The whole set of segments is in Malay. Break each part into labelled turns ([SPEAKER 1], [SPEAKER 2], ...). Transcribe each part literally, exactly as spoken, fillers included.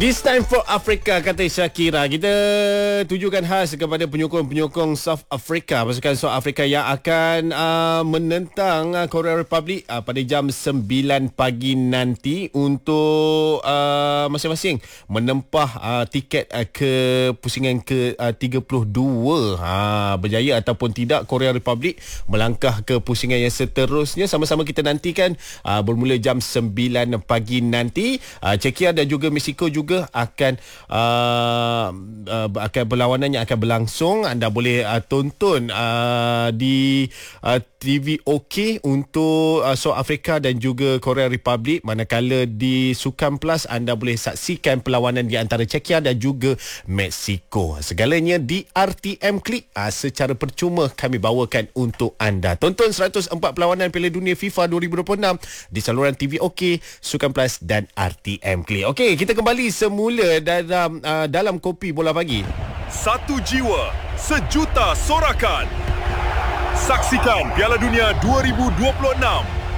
[SPEAKER 1] This time for Africa, kata Shakira. Kita tujukan khas kepada penyokong-penyokong South Africa, pasukan South Africa yang akan uh, menentang uh, Korea Republic uh, pada jam sembilan pagi nanti untuk uh, masing-masing menempah uh, tiket uh, ke pusingan ke uh, tiga puluh dua. Ha, berjaya ataupun tidak, Korea Republic melangkah ke pusingan yang seterusnya. Sama-sama kita nantikan uh, bermula jam sembilan pagi nanti. Uh, Czechia dan juga Mexico juga juga akan uh, uh, akan perlawanan yang akan berlangsung. Anda boleh uh, tonton uh, di uh, T V OK untuk uh, South Africa dan juga Korea Republic, manakala di Sukan Plus anda boleh saksikan perlawanan di antara Czechia dan juga Mexico. Segalanya di R T M Click uh, secara percuma kami bawakan untuk anda. Tonton seratus empat perlawanan Piala Dunia FIFA dua ribu dua puluh enam di saluran T V OK, Sukan Plus dan R T M Click. Okey, kita kembali semula dalam uh, dalam Kopi Bola Pagi.
[SPEAKER 2] Satu jiwa, sejuta sorakan. Saksikan Piala Dunia dua ribu dua puluh enam.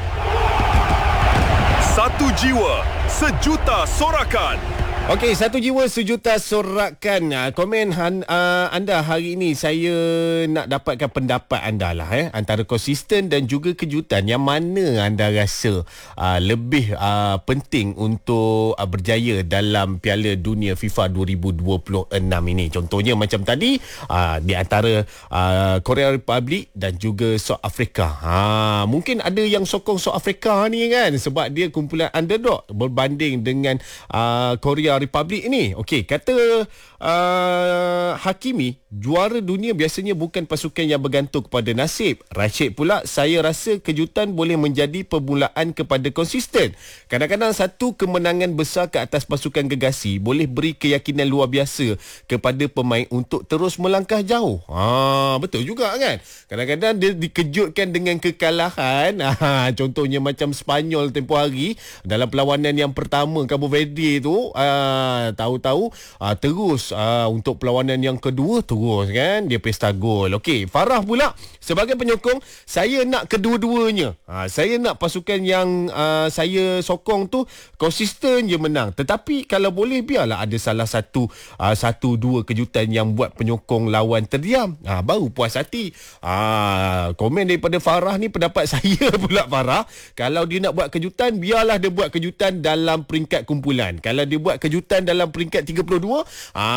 [SPEAKER 2] Satu jiwa, sejuta sorakan.
[SPEAKER 1] Okey, satu jiwa sejuta sorakan. Komen han, uh, anda hari ini, saya nak dapatkan pendapat anda lah eh, antara konsisten dan juga kejutan. Yang mana anda rasa uh, lebih uh, penting untuk uh, berjaya dalam Piala Dunia FIFA dua ribu dua puluh enam ini? Contohnya macam tadi, uh, di antara uh, Korea Republic dan juga South Africa. Ha, mungkin ada yang sokong South Africa ni kan, sebab dia kumpulan underdog berbanding dengan uh, Korea Republic ini. Okey, kata uh, Hakimi, juara dunia biasanya bukan pasukan yang bergantung kepada nasib. Rashid pula, saya rasa kejutan boleh menjadi permulaan kepada konsisten. Kadang-kadang satu kemenangan besar ke atas pasukan gegasi boleh beri keyakinan luar biasa kepada pemain untuk terus melangkah jauh. Ha, betul juga kan? Kadang-kadang dia dikejutkan dengan kekalahan. Ha, contohnya macam Sepanyol tempoh hari dalam perlawanan yang pertama, Cabo Verde tu. Uh, tahu-tahu uh, terus uh, untuk perlawanan yang kedua terus kan dia pesta gol. Okey, Farah pula, sebagai penyokong saya nak kedua-duanya. Uh, saya nak pasukan yang uh, saya sokong tu konsisten je menang. Tetapi kalau boleh biarlah ada salah satu uh, satu dua kejutan yang buat penyokong lawan terdiam. Uh, baru puas hati. Uh, komen daripada Farah ni pendapat saya pula, Farah. Kalau dia nak buat kejutan, biarlah dia buat kejutan dalam peringkat kumpulan. Kalau dia buat kejutan dalam peringkat tiga puluh dua,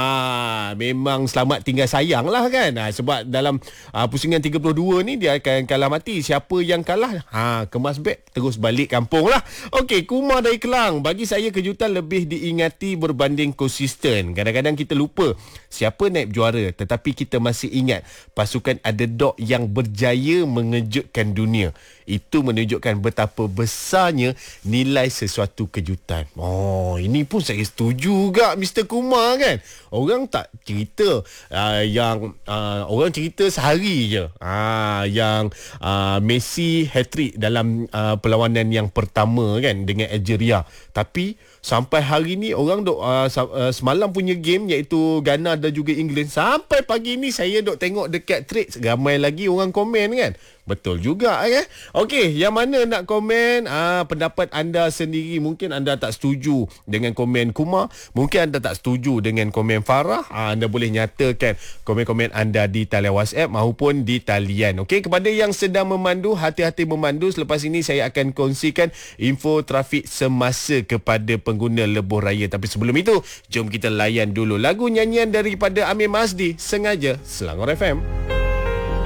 [SPEAKER 1] ah memang selamat tinggal sayang lah kan. Ah, sebab dalam ah, pusingan tiga puluh dua ni dia akan kalah mati. Siapa yang kalah, ha, kemas beg terus balik kampung lah. Okey, Kumar dari Kelang, bagi saya kejutan lebih diingati berbanding konsisten. Kadang-kadang kita lupa siapa naib juara, tetapi kita masih ingat pasukan underdog yang berjaya mengejutkan dunia. Itu menunjukkan betapa besarnya nilai sesuatu kejutan. Oh, ini pun saya setuju juga, Mister Kumar kan. Orang tak cerita uh, yang uh, orang cerita sehari je. Uh, yang uh, Messi hat-trick dalam uh, perlawanan yang pertama kan dengan Algeria. Tapi sampai hari ni orang dok uh, uh, semalam punya game iaitu Ghana dan juga England, sampai pagi ni saya dok tengok dekat threads, ramai lagi orang komen kan. Betul juga eh. Okey, yang mana nak komen ah, pendapat anda sendiri. Mungkin anda tak setuju dengan komen Kumar, mungkin anda tak setuju dengan komen Farah. ah, Anda boleh nyatakan komen-komen anda di talian WhatsApp maupun di talian. Okey, kepada yang sedang memandu, hati-hati memandu. Selepas ini saya akan kongsikan info trafik semasa kepada pengguna lebuh raya. Tapi sebelum itu, jom kita layan dulu lagu nyanyian daripada Amir Mazdi, Sengaja, Selangor F M.